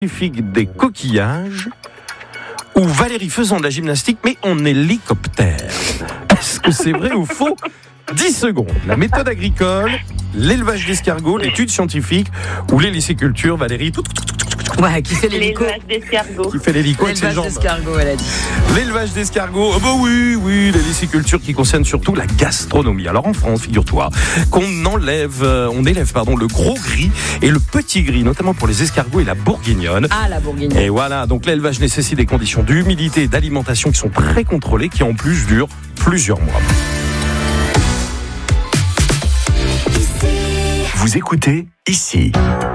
des coquillages ou Valérie faisant de la gymnastique mais en hélicoptère. Est-ce que c'est vrai ou faux ? 10 secondes. La méthode agricole, l'élevage d'escargots, l'étude scientifique ou l'hélicéculture, Valérie. Ouais, qui fait l'hélico. L'élevage d'escargots. Qui fait l'hélico avec ses L'élevage jambes. d'escargots, elle a dit. L'élevage d'escargots, oui, l'hélicéculture qui concerne surtout la gastronomie. Alors en France, figure-toi, on élève le gros gris et le petit gris, notamment pour les escargots et la bourguignonne. Ah, la bourguignonne. Et voilà, donc l'élevage nécessite des conditions d'humidité et d'alimentation qui sont très contrôlées, qui en plus durent plusieurs mois. Vous écoutez ici.